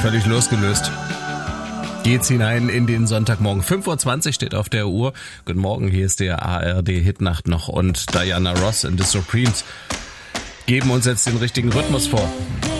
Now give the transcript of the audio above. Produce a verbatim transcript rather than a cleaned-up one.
völlig losgelöst. Geht's hinein in den Sonntagmorgen. fünf Uhr zwanzig steht auf der Uhr. Guten Morgen, hier ist der A R D-Hitnacht noch und Diana Ross and the Supremes geben uns jetzt den richtigen Rhythmus vor.